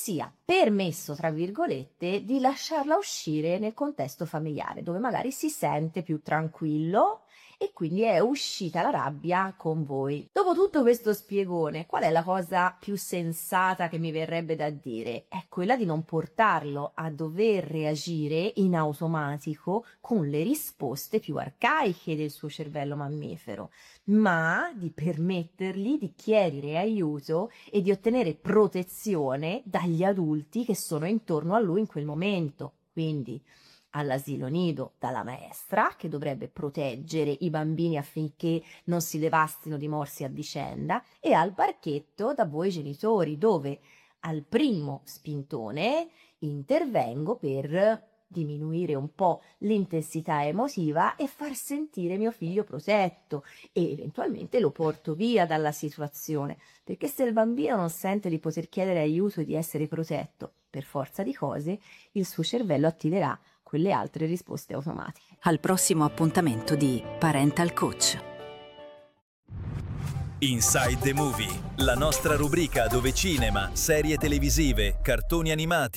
sia permesso, tra virgolette, di lasciarla uscire nel contesto familiare, dove magari si sente più tranquillo e quindi è uscita la rabbia con voi. Dopo tutto questo spiegone, qual è la cosa più sensata che mi verrebbe da dire? È quella di non portarlo a dover reagire in automatico con le risposte più arcaiche del suo cervello mammifero, ma di permettergli di chiedere aiuto e di ottenere protezione dagli adulti che sono intorno a lui in quel momento. Quindi all'asilo nido dalla maestra, che dovrebbe proteggere i bambini affinché non si devastino di morsi a vicenda, e al parchetto da voi genitori, dove al primo spintone intervengo per diminuire un po' l'intensità emotiva e far sentire mio figlio protetto, e eventualmente lo porto via dalla situazione, perché se il bambino non sente di poter chiedere aiuto e di essere protetto, per forza di cose il suo cervello attiverà quelle altre risposte automatiche. Al prossimo appuntamento di Parental Coach. Inside the Movie, la nostra rubrica dove cinema, serie televisive, cartoni animati